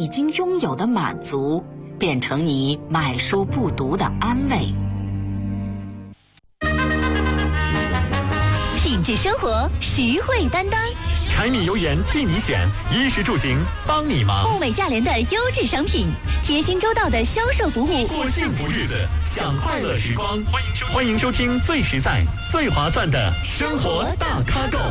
经拥有的满足，变成你买书不读的安慰。 品质生活，实惠担当， 柴米油盐替你选，衣食住行帮你忙。 物美价廉的优质商品，贴心周到的销售服务， 过幸福日子，享快乐时光。欢迎收听最实在、最划算的生活大咖购。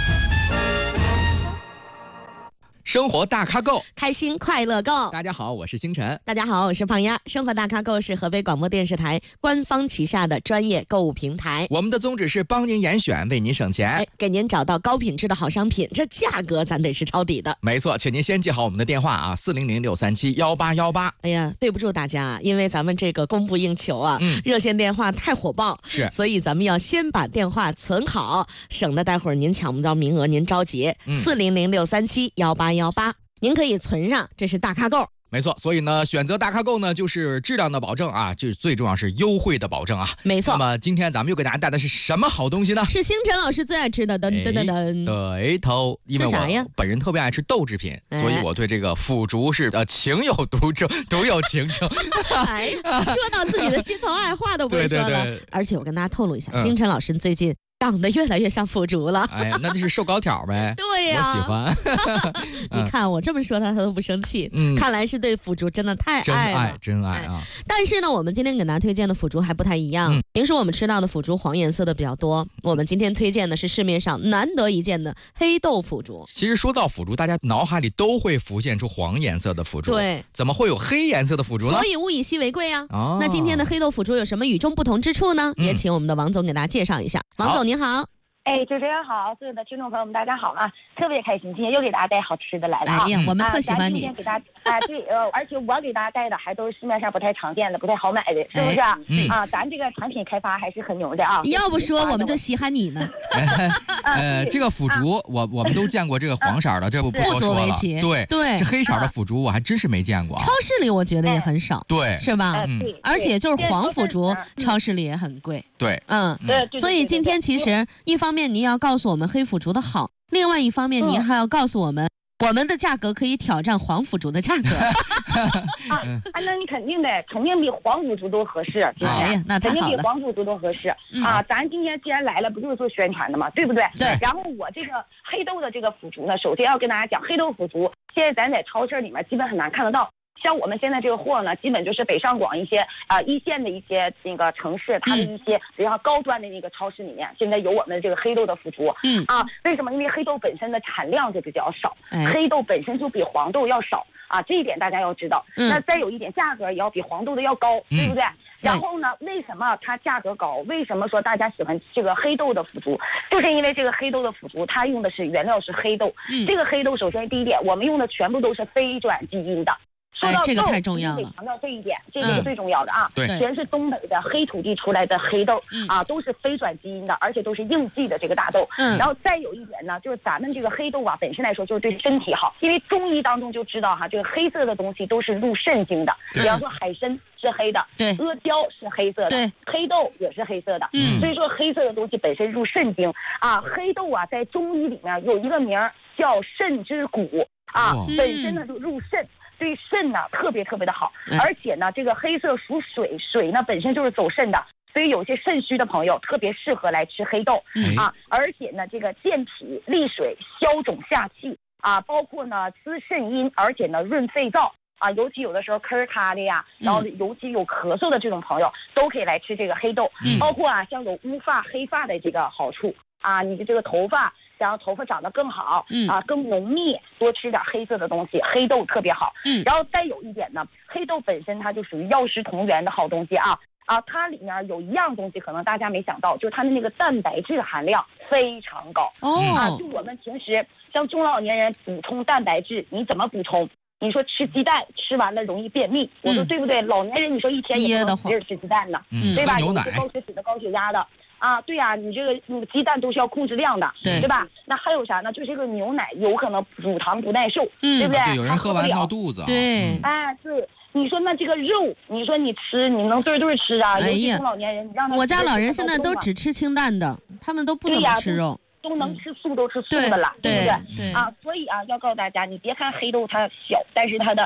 生活大咖购， 开心快乐购。 大家好，我是星辰。 大家好，我是胖丫。生活大咖购是河北广播电视台官方旗下的专业购物平台。 我们的宗旨是帮您严选，为您省钱， 给您找到高品质的好商品，这价格咱得是抄底的。 没错，请您先记好我们的电话啊，400-637-1818。 哎呀，对不住大家，因为咱们这个供不应求啊，热线电话太火爆， 是， 所以咱们要先把电话存好，省得待会儿您抢不到名额，您着急。400-637-1818。您可以存上，这是大咖购。 没错，所以呢，选择大咖购呢，就是质量的保证啊，就是最重要是优惠的保证啊。 没错。 那么今天咱们又给大家带的是什么好东西呢？ 是星辰老师最爱吃的，噔噔噔噔。 对头，因为我本人特别爱吃豆制品，所以我对这个腐竹是情有独钟，独有情深。 哎，说到自己的心头爱话都不会说了。对。而且我跟大家透露一下，星辰老师最近长得越来越像腐竹了。 哎呀，那就是瘦高挑呗。 对呀， 我喜欢。 你看我这么说他都不生气，看来是对腐竹真的太爱了， 真爱啊！ 但是呢，我们今天给大家推荐的腐竹还不太一样。平时我们吃到的腐竹黄颜色的比较多，我们今天推荐的是市面上难得一见的黑豆腐竹。 其实说到腐竹，大家脑海里都会浮现出黄颜色的腐竹， 对， 怎么会有黑颜色的腐竹呢？ 所以物以稀为贵啊。那今天的黑豆腐竹有什么与众不同之处呢？也请我们的王总给大家介绍一下。王总您好。 哎，主持人好，所有的听众朋友们，大家好啊！特别开心，今天又给大家带好吃的来了啊！ 哎呀，我们特喜欢你。 今天给大家对，而且我给大家带的还都是市面上不太常见的、不太好买的，是不是啊？咱这个产品开发还是很牛的啊！ 要不说我们就稀罕你呢。 这个腐竹我们都见过这个黄色的，这不足为奇。 对，这黑色的腐竹我还真是没见过。 超市里我觉得也很少， 对， 是吧？而且就是黄腐竹，超市里也很贵。 对， 对。 所以今天其实一方面您要告诉我们黑腐竹的好，另外一方面您还要告诉我们，我们的价格可以挑战黄腐竹的价格。 那你肯定比黄腐竹都合适， 哎呀，那太好了， 肯定比黄腐竹都合适啊！咱今天既然来了，不就是做宣传的嘛，对不对？ 对。 然后我这个黑豆的这个腐竹呢，首先要跟大家讲，黑豆腐竹现在咱在超市里面基本很难看得到。像我们现在这个货呢，基本就是北上广一些一线的一些那个城市，它的一些比较高端的那个超市里面，现在有我们这个黑豆的腐竹。为什么？因为黑豆本身的产量就比较少，黑豆本身就比黄豆要少啊，这一点大家要知道。那再有一点，价格也要比黄豆的要高，对不对？然后呢，为什么它价格高？为什么说大家喜欢这个黑豆的腐竹？就是因为这个黑豆的腐竹，它用的是原料是黑豆。这个黑豆首先第一点，我们用的全部都是非转基因的。说到这个太重要了， 强调这一点，这个是最重要的啊！ 对， 全是东北的黑土地出来的黑豆啊，都是非转基因的，而且都是应季的这个大豆。然后再有一点呢，就是咱们这个黑豆啊，本身来说就是对身体好，因为中医当中就知道哈，这个黑色的东西都是入肾经的，比方说海参是黑的， 对， 阿胶是黑色的， 对， 黑豆也是黑色的，所以说黑色的东西本身入肾经啊。黑豆啊，在中医里面有一个名叫肾之谷啊，本身呢就入肾。对肾呢特别的好，而且呢这个黑色属水，水呢本身就是走肾的，所以有些肾虚的朋友特别适合来吃黑豆啊。而且呢这个健脾利水、消肿下气啊，包括呢滋肾阴，而且呢润肺燥啊，尤其有的时候咳咔的呀，然后尤其有咳嗽的这种朋友都可以来吃这个黑豆。包括啊像有乌发黑发的这个好处啊，你的这个头发想要头发长得更好更浓密，多吃点黑色的东西，黑豆特别好。然后再有一点呢，黑豆本身它就属于药食同源的好东西啊，它里面有一样东西可能大家没想到，就是它的那个蛋白质含量非常高就我们平时像中老年人补充蛋白质，你怎么补充？你说吃鸡蛋吃完了容易便秘，我说对不对？老年人你说一天也不能使劲吃鸡蛋呢，对吧？有些高血脂的、高血压的。对呀，你这个鸡蛋都是要控制量的，对吧？那还有啥呢？就是这个牛奶有可能乳糖不耐受，对不对？ 对，有人喝完闹肚子。 对， 对。你说那这个肉，你说你吃，你能对吃啊？尤其中老年人，你让他。 我家老人现在都只吃清淡的，他们都不怎么吃肉。 都能吃素，都吃素的了，对不对？所以要告诉大家，你别看黑豆它小，但是它的